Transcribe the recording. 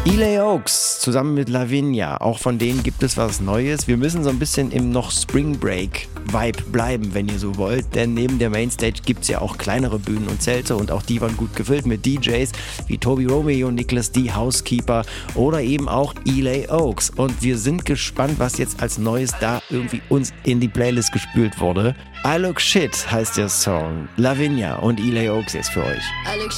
Elay Oaks zusammen mit Lavinia, auch von denen gibt es was Neues. Wir müssen so ein bisschen im noch Spring Break Vibe bleiben, wenn ihr so wollt, denn neben der Mainstage gibt es ja auch kleinere Bühnen und Zelte und auch die waren gut gefüllt mit DJs wie Toby Romeo, Nicholas D. Housekeeper oder eben auch Elay Oaks. Und wir sind gespannt, was jetzt als Neues da irgendwie uns in die Playlist gespült wurde. I Look Shit heißt der Song. Lavinia und Elay Oaks jetzt für euch.